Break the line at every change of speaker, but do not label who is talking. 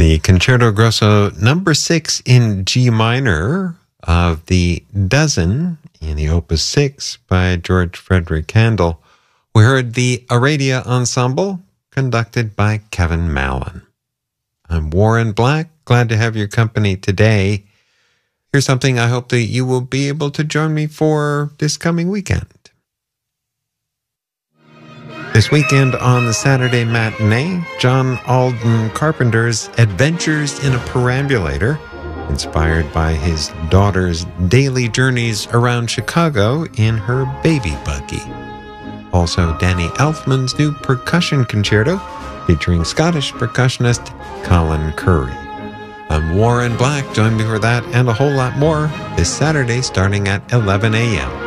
The Concerto Grosso number 6 in G minor of the Dozen in the Opus 6 by George Frederick Handel. We heard the Aradia Ensemble conducted by Kevin Mallon. I'm Warren Black, glad to have your company today. Here's something I hope that you will be able to join me for this coming weekend. This weekend on the Saturday matinee, John Alden Carpenter's Adventures in a Perambulator, inspired by his daughter's daily journeys around Chicago in her baby buggy. Also, Danny Elfman's new percussion concerto, featuring Scottish percussionist Colin Curry. I'm Warren Black. Join me for that and a whole lot more this Saturday starting at 11 a.m.